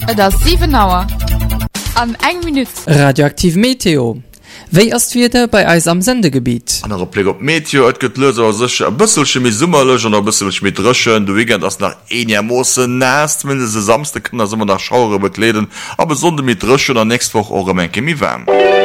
Das 7 Uhr. An 1 Minute. Radioaktiv Meteo. Wéi ass wieder bei eis am Sendegebiet? An Replik op Meteo, et gëtt Loser sech a bësselche mi Summerlech an a bësselch mit Rëchen, du wegent ass nach enier Moose näst, wenn se samste kënner simmer nach Schaure bekleden, a besonde mit Rëchen an nächstwoch eure Menke mi wärm.